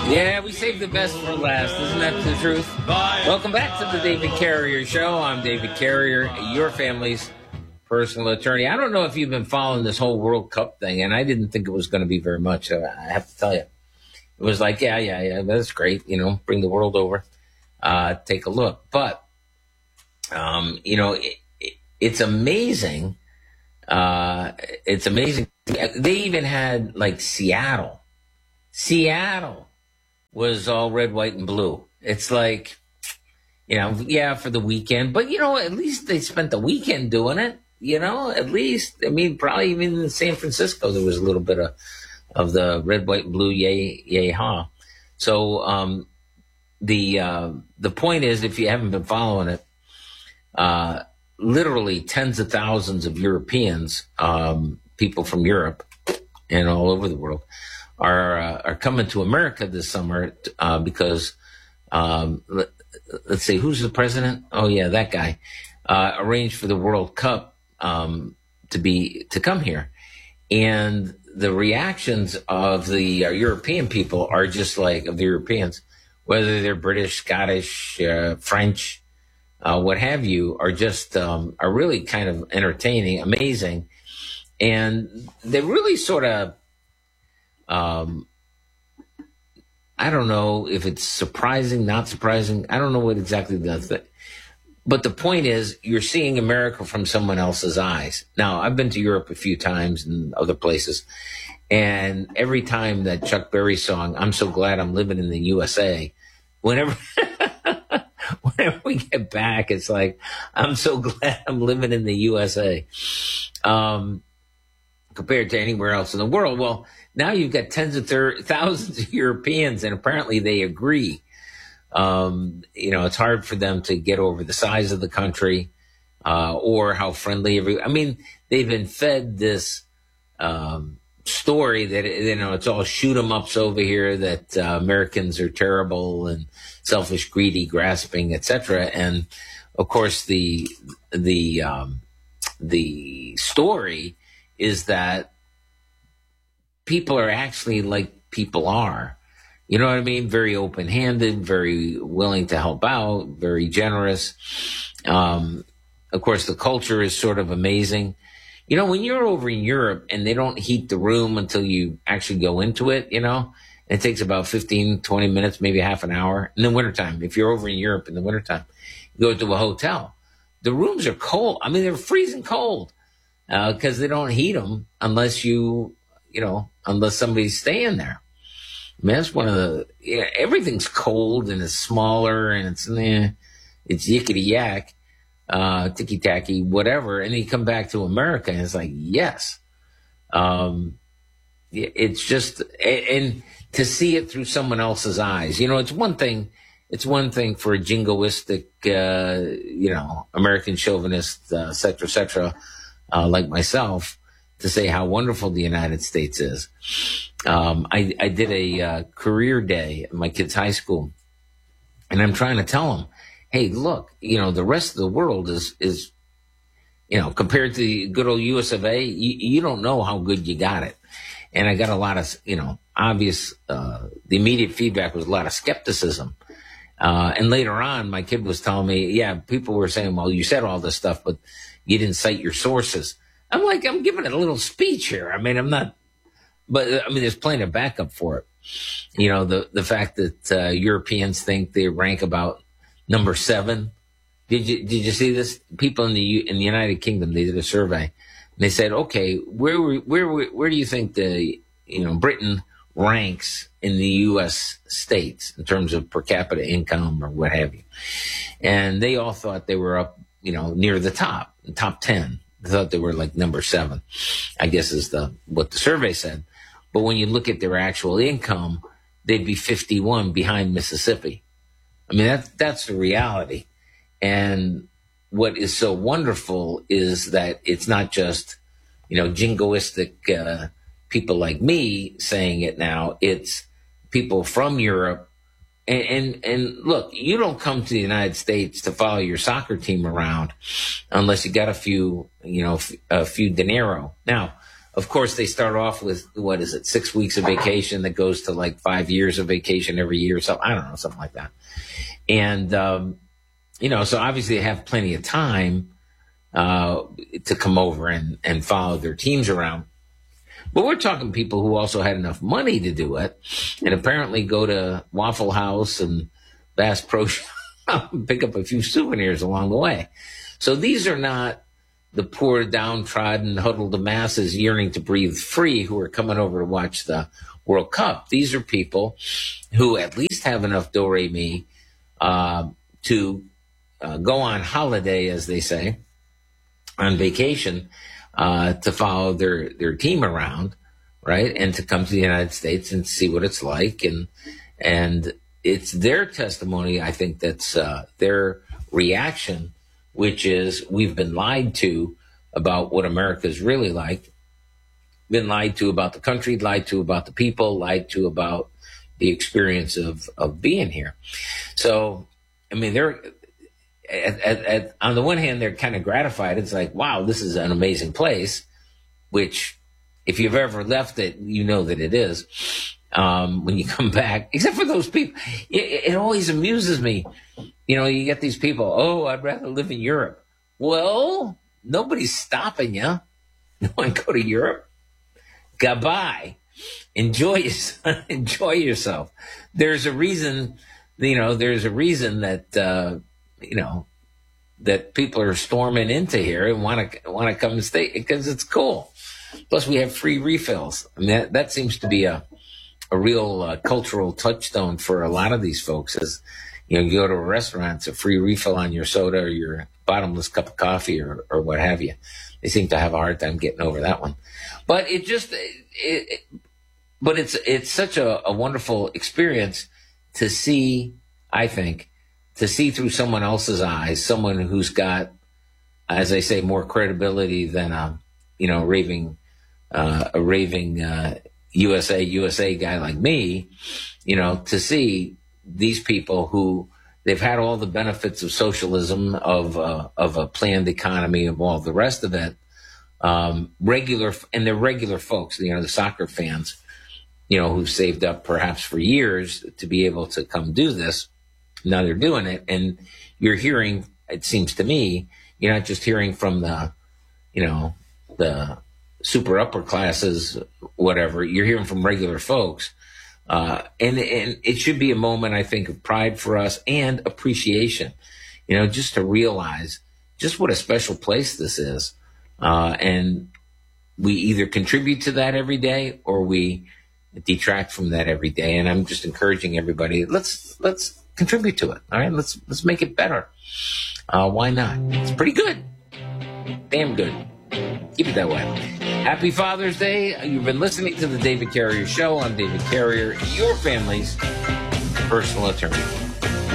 Yeah, we saved the best for last. Isn't that the truth? Welcome back to the David Carrier Show. I'm David Carrier, your family's personal attorney. I don't know if you've been following this whole World Cup thing, and I didn't think it was going to be very much. I have to tell you. It was like, yeah, that's great. Bring the world over. Take a look. But, it's amazing. It's amazing. They even had, like, Seattle. Seattle was all red, white, and blue. It's like, for the weekend. But, at least they spent the weekend doing it. At least. I mean, probably even in San Francisco, there was a little bit of the red, white, and blue, yay, ha. So the point is, if you haven't been following it, literally tens of thousands of Europeans, people from Europe and all over the world, are coming to America this summer because let's see, who's the president? Oh yeah, that guy arranged for the World Cup to come here, and the reactions of the European people are just like of the Europeans, whether they're British, Scottish, French, what have you, are just are really kind of entertaining, amazing, and they really sort of. I don't know if it's surprising, not surprising. I don't know what exactly does that. But the point is, you're seeing America from someone else's eyes. Now, I've been to Europe a few times and other places. And every time that Chuck Berry song, I'm so glad I'm living in the USA, whenever we get back, it's like, I'm so glad I'm living in the USA. Compared to anywhere else in the world. Well, now you've got tens of thousands of Europeans, and apparently they agree. It's hard for them to get over the size of the country or how friendly they've been fed this story that, it's all shoot 'em ups over here, that Americans are terrible and selfish, greedy, grasping, etc. And of course, the story is that people are actually like people are. You know what I mean? Very open-handed, very willing to help out, very generous. Of course, the culture is sort of amazing. When you're over in Europe and they don't heat the room until you actually go into it, it takes about 15, 20 minutes, maybe half an hour in the wintertime. If you're over in Europe in the wintertime, you go to a hotel. The rooms are cold. I mean, they're freezing cold. Because they don't heat them unless unless somebody's staying there. I mean, that's one of everything's cold and it's smaller and it's yickety yak, ticky tacky, whatever. And then you come back to America and it's like, yes. It's just, and to see it through someone else's eyes, it's one thing for a jingoistic, American chauvinist, et cetera, like myself, to say how wonderful the United States is. I did a career day at my kid's high school, and I'm trying to tell them, hey, look, the rest of the world is compared to the good old US of A, you don't know how good you got it. And I got a lot of, obvious, the immediate feedback was a lot of skepticism. And later on, my kid was telling me, yeah, people were saying, well, you said all this stuff, but you didn't cite your sources. I'm like, I'm giving a little speech here. I mean, I'm not, but there's plenty of backup for it. The fact that Europeans think they rank about number 7. Did you see this? People in the United Kingdom, they did a survey. And they said, okay, where do you think Britain ranks in the U.S. states in terms of per capita income or what have you? And they all thought they were up, near the top 10. They thought they were like number 7, I guess is what the survey said. But when you look at their actual income, they'd be 51 behind Mississippi. I mean, that's the reality. And what is so wonderful is that it's not just, jingoistic people like me saying it now. It's people from Europe. And look, you don't come to the United States to follow your soccer team around unless you got a few dinero. Now, of course, they start off with, 6 weeks of vacation that goes to like 5 years of vacation every year. So I don't know, something like that. And, so obviously they have plenty of time to come over and follow their teams around. But we're talking people who also had enough money to do it and apparently go to Waffle House and Bass Pro Shop and pick up a few souvenirs along the way. So these are not the poor, downtrodden, huddled masses yearning to breathe free who are coming over to watch the World Cup. These are people who at least have enough do-re-mi to go on holiday, as they say, on vacation, to follow their team around, right? And to come to the United States and see what it's like. And it's their testimony, I think, that's their reaction, which is we've been lied to about what America's really like, been lied to about the country, lied to about the people, lied to about the experience of being here. So, I mean, they're on the one hand, they're kind of gratified. It's like, wow, this is an amazing place, which if you've ever left it, you know that it is. When you come back, except for those people, it always amuses me. You get these people, oh, I'd rather live in Europe. Well, nobody's stopping you. You want to go to Europe? Goodbye. Enjoy yourself. There's a reason, that, that people are storming into here and want to come and stay because it's cool. Plus we have free refills. I mean, that seems to be a real cultural touchstone for a lot of these folks is, you go to a restaurant, it's a free refill on your soda or your bottomless cup of coffee or what have you. They seem to have a hard time getting over that one. But it's such a wonderful experience to see, I think, through someone else's eyes, someone who's got, as I say, more credibility than a raving USA guy like me, to see these people who they've had all the benefits of socialism, of a planned economy, of all the rest of it. They're regular folks, the soccer fans, who've saved up perhaps for years to be able to come do this. Now they're doing it, and you're hearing, it seems to me, you're not just hearing from the super upper classes, whatever, you're hearing from regular folks. And it should be a moment, I think, of pride for us and appreciation, just to realize just what a special place this is. And we either contribute to that every day or we detract from that every day. And I'm just encouraging everybody, let's contribute to it. All right. Let's make it better. Why not? It's pretty good. Damn good. Keep it that way. Happy Father's Day. You've been listening to the David Carrier Show. I'm David Carrier, your family's personal attorney.